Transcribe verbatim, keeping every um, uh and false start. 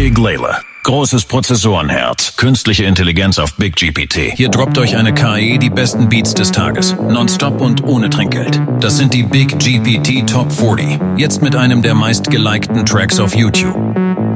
Big Layla. Großes Prozessorenherz, künstliche Intelligenz auf Big G P T. Hier droppt euch eine K I die besten Beats des Tages. Nonstop und ohne Trinkgeld. Das sind die Big G P T Top vierzig. Jetzt mit einem der meist gelikten Tracks auf YouTube.